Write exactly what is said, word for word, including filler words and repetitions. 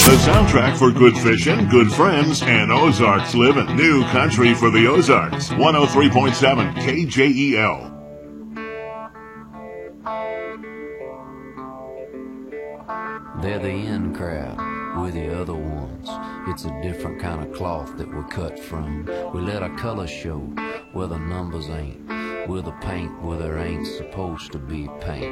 The soundtrack for good fishing, good friends, and Ozarks living. New country for the Ozarks. one oh three point seven K J E L. They're the in crowd, we're the other ones. It's a different kind of cloth that we're cut from. We let our colors show where the numbers ain't. We're the paint where there ain't supposed to be paint.